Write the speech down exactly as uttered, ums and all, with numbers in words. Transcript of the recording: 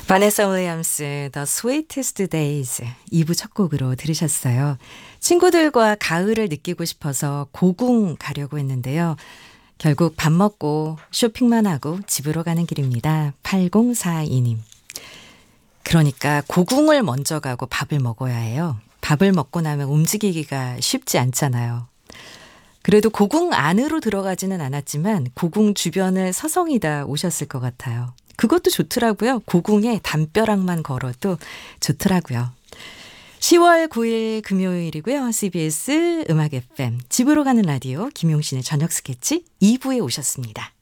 바네사 윌리엄스 The Sweetest Days 이 부 첫 곡으로 들으셨어요. 친구들과 가을을 느끼고 싶어서 고궁 가려고 했는데요. 결국 밥 먹고 쇼핑만 하고 집으로 가는 길입니다. 팔공사이 님. 그러니까 고궁을 먼저 가고 밥을 먹어야 해요. 밥을 먹고 나면 움직이기가 쉽지 않잖아요. 그래도 고궁 안으로 들어가지는 않았지만 고궁 주변을 서성이다 오셨을 것 같아요. 그것도 좋더라고요. 고궁에 담벼락만 걸어도 좋더라고요. 시월 구일 금요일이고요. 씨비에스 음악 에프엠 집으로 가는 라디오 김용신의 저녁 스케치 이 부에 오셨습니다.